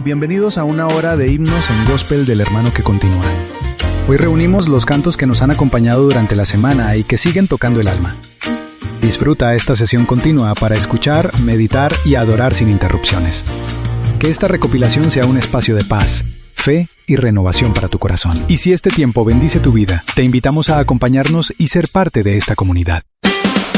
Bienvenidos a una hora de himnos en gospel del hermano que continúa. Hoy reunimos los cantos que nos han acompañado durante la semana y que siguen tocando el alma. Disfruta esta sesión continua para escuchar, meditar y adorar sin interrupciones. Que esta recopilación sea un espacio de paz, fe y renovación para tu corazón. Y si este tiempo bendice tu vida, te invitamos a acompañarnos y ser parte de esta comunidad.